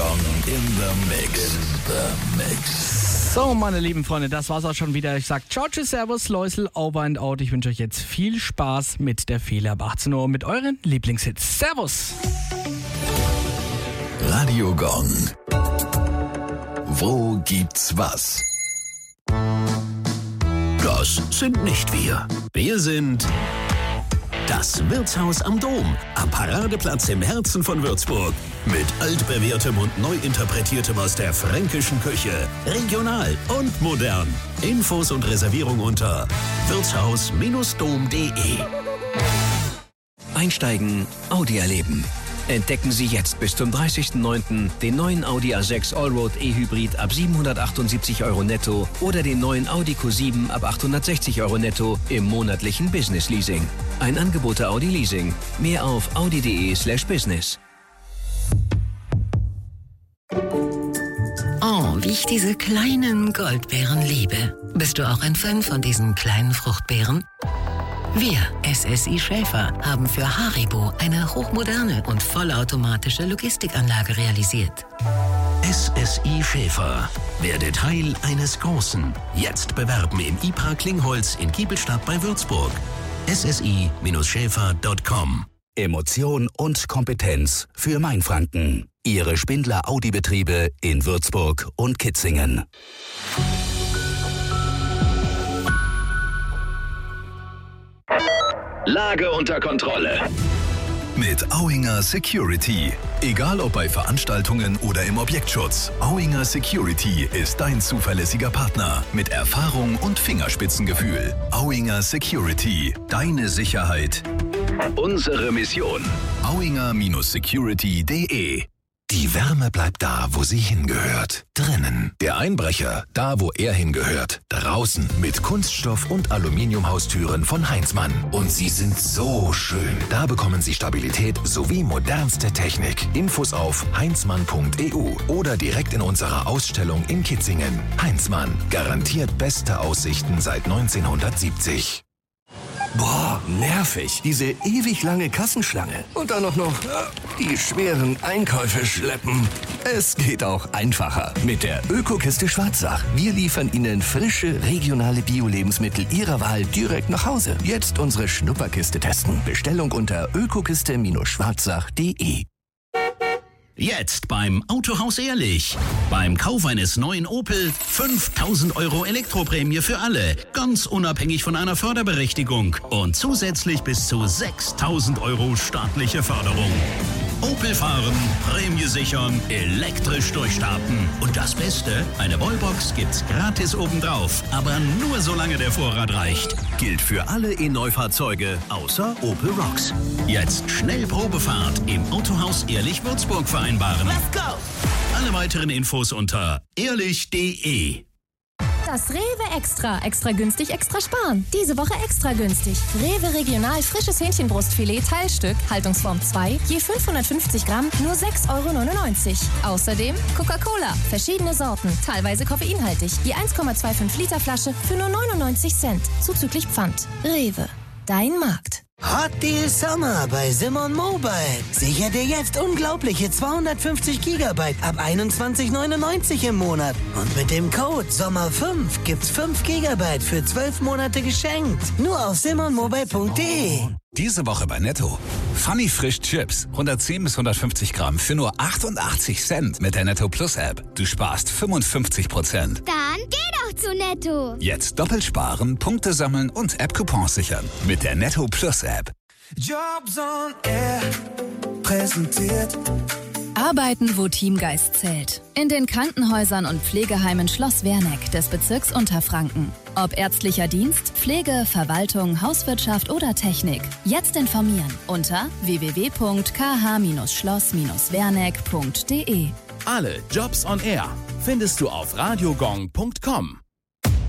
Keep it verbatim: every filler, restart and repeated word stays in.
Gong in the Mix. In the Mix. So, meine lieben Freunde, das war's auch schon wieder. Ich sag ciao, tschüss, servus, Läusel, over and out. Ich wünsche euch jetzt viel Spaß mit der Fehler ab achtzehn Uhr mit euren Lieblingshits. Servus! Radio Gong. Wo gibt's was? Das sind nicht wir. Wir sind das Wirtshaus am Dom, am Paradeplatz im Herzen von Würzburg. Mit altbewährtem und neu interpretiertem aus der fränkischen Küche. Regional und modern. Infos und Reservierung unter wirtshaus Bindestrich dom punkt de. Einsteigen, Audi erleben. Entdecken Sie jetzt bis zum dreißigsten neunten den neuen Audi A sechs Allroad E-Hybrid ab siebenhundertachtundsiebzig Euro netto oder den neuen Audi Q sieben ab achthundertsechzig Euro netto im monatlichen Business Leasing. Ein Angebot der Audi Leasing. Mehr auf audi punkt de slash business. Oh, wie ich diese kleinen Goldbeeren liebe. Bist du auch ein Fan von diesen kleinen Fruchtbeeren? Wir, S S I Schäfer, haben für Haribo eine hochmoderne und vollautomatische Logistikanlage realisiert. S S I Schäfer. Werde Teil eines Großen. Jetzt bewerben im I P R A Klingholz in Kiebelstadt bei Würzburg. S S I Schäfer punkt com. Emotion und Kompetenz für Mainfranken. Ihre Spindler Audi-Betriebe in Würzburg und Kitzingen. Lage unter Kontrolle. Mit Auinger Security. Egal ob bei Veranstaltungen oder im Objektschutz, Auinger Security ist dein zuverlässiger Partner mit Erfahrung und Fingerspitzengefühl. Auinger Security. Deine Sicherheit. Unsere Mission. Auinger Security punkt de. Die Wärme bleibt da, wo sie hingehört. Drinnen. Der Einbrecher, da, wo er hingehört. Draußen. Mit Kunststoff- und Aluminiumhaustüren von Heinzmann. Und sie sind so schön. Da bekommen Sie Stabilität sowie modernste Technik. Infos auf heinzmann punkt e u oder direkt in unserer Ausstellung in Kitzingen. Heinzmann. Garantiert beste Aussichten seit neunzehnhundertsiebzig. Boah, nervig. Diese ewig lange Kassenschlange. Und dann auch noch äh, die schweren Einkäufe schleppen. Es geht auch einfacher. Mit der Ökokiste Schwarzach. Wir liefern Ihnen frische, regionale Bio-Lebensmittel Ihrer Wahl direkt nach Hause. Jetzt unsere Schnupperkiste testen. Bestellung unter ökokiste Schwarzach punkt de. Jetzt beim Autohaus Ehrlich. Beim Kauf eines neuen Opel fünftausend Euro Elektroprämie für alle. Ganz unabhängig von einer Förderberechtigung. Und zusätzlich bis zu sechstausend Euro staatliche Förderung. Opel fahren, Prämie sichern, elektrisch durchstarten. Und das Beste, eine Wallbox gibt's gratis obendrauf. Aber nur solange der Vorrat reicht. Gilt für alle E-Neufahrzeuge außer Opel Rocks. Jetzt schnell Probefahrt im Autohaus Ehrlich Würzburg vereinbaren. Let's go! Alle weiteren Infos unter ehrlich punkt de. Das Rewe Extra. Extra günstig, extra sparen. Diese Woche extra günstig. Rewe Regional frisches Hähnchenbrustfilet Teilstück, Haltungsform zwei, je fünfhundertfünfzig Gramm, nur sechs Euro neunundneunzig. Außerdem Coca-Cola, verschiedene Sorten, teilweise koffeinhaltig, je eins Komma fünfundzwanzig Liter Flasche für nur neunundneunzig Cent, zuzüglich Pfand. Rewe, dein Markt. Hot Deal Summer bei Simon Mobile. Sicher dir jetzt unglaubliche zweihundertfünfzig Gigabyte ab einundzwanzig neunundneunzig im Monat. Und mit dem Code Sommer fünf gibt's fünf Gigabyte für zwölf Monate geschenkt. Nur auf simon mobile punkt de. Diese Woche bei Netto. Funny Frisch Chips. hundertzehn bis hundertfünfzig Gramm für nur achtundachtzig Cent mit der Netto Plus App. Du sparst fünfundfünfzig Prozent. Dann geh doch zu Netto. Jetzt doppelt sparen, Punkte sammeln und App-Coupons sichern. Mit der Netto Plus App. Jobs on Air präsentiert. Arbeiten, wo Teamgeist zählt. In den Krankenhäusern und Pflegeheimen Schloss Werneck des Bezirks Unterfranken. Ob ärztlicher Dienst, Pflege, Verwaltung, Hauswirtschaft oder Technik. Jetzt informieren unter w w w punkt k h schloss werneck punkt de. Alle Jobs on Air findest du auf radiogong punkt com.